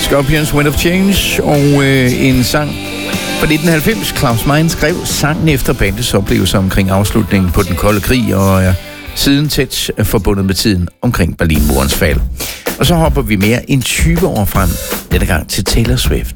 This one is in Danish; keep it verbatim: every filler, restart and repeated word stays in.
Scorpions Wind of Change og øh, en sang fra nitten halvfems. Claus Meyen skrev sangen efter bandets oplevelser omkring afslutningen på den kolde krig og er siden tæt forbundet med tiden omkring Berlinmurens fald. Og så hopper vi mere end tyve år frem, denne gang til Taylor Swift.